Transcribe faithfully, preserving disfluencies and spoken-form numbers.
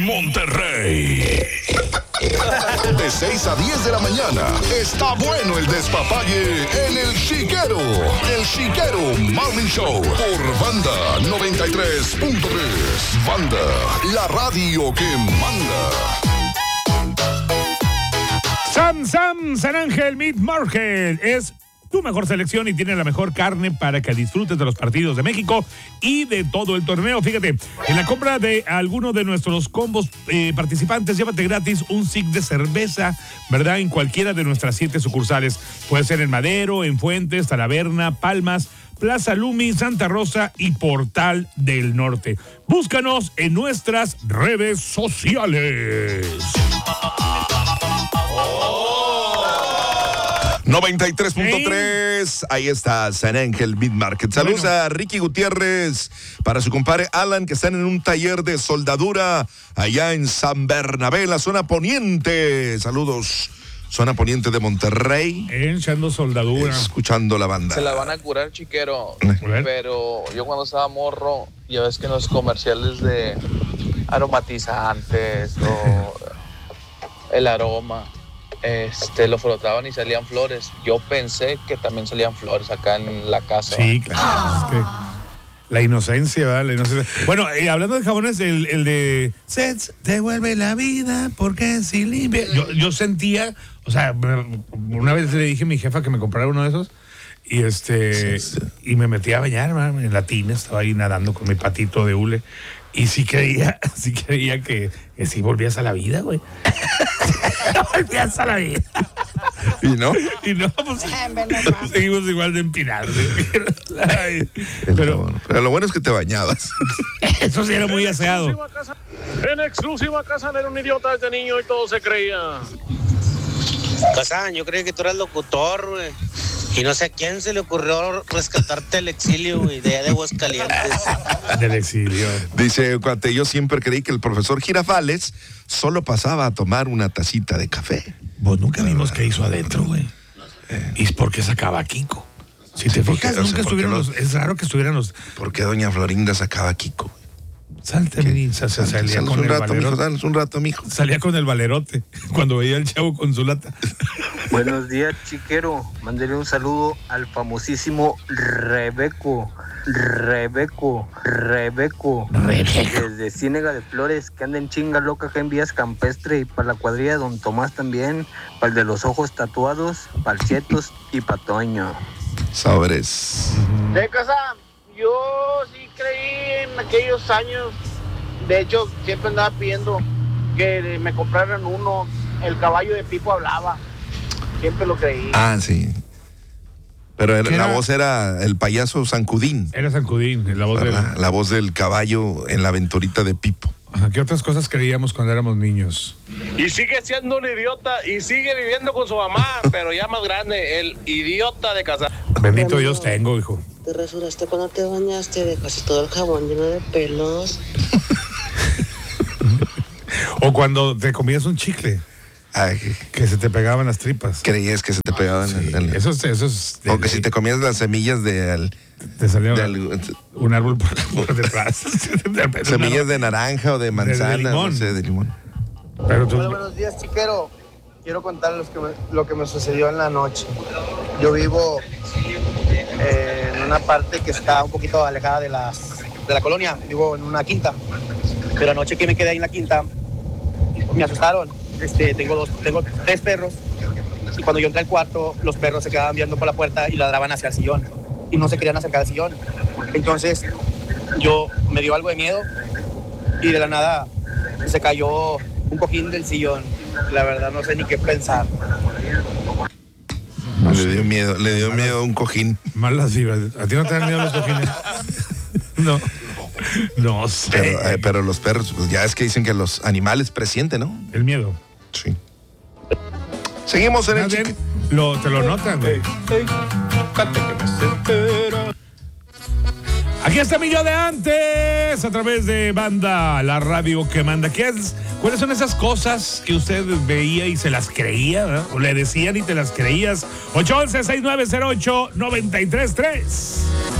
Monterrey. De seis a diez de la mañana está bueno el despapalle en El Chiquero. El Chiquero Morning Show por Banda noventa y tres punto tres. Banda, la radio que manda. Sam Sam San Ángel Meat Market es tu mejor selección y tiene la mejor carne para que disfrutes de los partidos de México y de todo el torneo. Fíjate, en la compra de alguno de nuestros combos eh, participantes, llévate gratis un stick de cerveza, ¿verdad? En cualquiera de nuestras siete sucursales. Puede ser en Madero, en Fuentes, Talavera, Palmas, Plaza Lumi, Santa Rosa y Portal del Norte. Búscanos en nuestras redes sociales. noventa y tres punto tres, ahí está San Ángel Meat Market. Saludos bueno. a Ricky Gutiérrez, para su compadre Alan, que están en un taller de soldadura allá en San Bernabé, la zona poniente. Saludos, zona poniente de Monterrey. Echando soldadura. Escuchando la banda. Se la van a curar, Chiquero. Pero yo cuando estaba morro, ya ves que en los comerciales de aromatizantes o el aroma, Este, lo frotaban y salían flores. Yo pensé que también salían flores acá en la casa. Sí, claro. Es que la inocencia, ¿verdad? La inocencia. Bueno, eh, hablando de jabones, el, el de Sets te vuelve la vida porque si limpia. Yo, yo sentía, o sea, una vez le dije a mi jefa que me comprara uno de esos y este sí, sí. y me metí a bañar, man, en la tina, estaba ahí nadando con mi patito de hule. Y sí creía, sí creía que, que sí volvías a la vida, güey. Volvías a la vida. ¿Y no? Y no, pues seguimos igual de empinados. Ay, pero, pero lo bueno es que te bañabas. Eso sí era muy aseado. En exclusiva casa era un idiota este niño y todo se creía. Casán, yo creía que tú eras locutor, güey. Y no sé a quién se le ocurrió rescatarte del exilio, güey, de allá de Aguascalientes. Del exilio. Dice, cuate, yo siempre creí que el profesor Girafales solo pasaba a tomar una tacita de café. Pues nunca vimos qué hizo adentro, güey. Eh. ¿Y por qué sacaba a Kiko? Si te sí, fijas, porque, nunca o sea, estuvieron los, los... Es raro que estuvieran los... ¿Por qué doña Florinda sacaba a Kiko? Salte, mi se salía Sales con un el rato, valerote. mijo, dales un rato, mijo. Salía con el valerote cuando veía al chavo con su lata. Buenos días, Chiquero. Mándele un saludo al famosísimo Rebeco. Rebeco. Rebeco. Rebeco. Desde Ciénega de Flores, que anda en chinga loca acá en Vías Campestre, y para la cuadrilla de Don Tomás también, para el de los ojos tatuados, para el Chetos y para Toño. Sobres. De casa, yo sí creí en aquellos años. De hecho, siempre andaba pidiendo que me compraran uno. El caballo de Pipo hablaba. Siempre lo creí. Ah, sí. Pero era, era? la voz era el payaso Zancudín. Era Zancudín, la voz, del... la voz del caballo en la aventurita de Pipo. ¿Qué otras cosas creíamos cuando éramos niños? Y sigue siendo un idiota y sigue viviendo con su mamá, pero ya más grande, el idiota de casa. Bendito Dios tengo, hijo. Te rasuraste cuando te bañaste, dejaste todo el jabón lleno de pelos. O cuando te comías un chicle. Ay, que se te pegaban las tripas. Creías que se te pegaban. Sí, el, el, eso es, eso es de, o que de, si te comías las semillas de al, te salía de un, al, un árbol por, por detrás. Semillas de naranja o de manzana, de, de limón. No sé, de limón. Pero tú... Hola, buenos días, Chiquero. Quiero contarles que me, lo que me sucedió en la noche. Yo vivo eh, en una parte que está un poquito alejada de, las, de la colonia. Vivo en una quinta. Pero anoche que me quedé ahí en la quinta, me asustaron. Este, tengo, dos, tengo tres perros. Y cuando yo entré al cuarto, los perros se quedaban viendo por la puerta y ladraban hacia el sillón. Y no se querían acercar al sillón. Entonces, yo me dio algo de miedo. Y de la nada se cayó un cojín del sillón. La verdad no sé ni qué pensar. No le dio miedo, le dio miedo a un cojín. Malas vibras. ¿A ti no te dan miedo los cojines? No. No sé. Pero, eh, pero los perros, pues ya es que dicen que los animales presienten, ¿no? El miedo. Sí. Seguimos en el chique. Lo, te lo notan, güey. Aquí está mi yo de antes, a través de Banda, la radio que manda. ¿Qué es? ¿Cuáles son esas cosas que usted veía y se las creía, ¿verdad? O le decían y te las creías? ocho once, seis nueve cero ocho, nueve tres tres.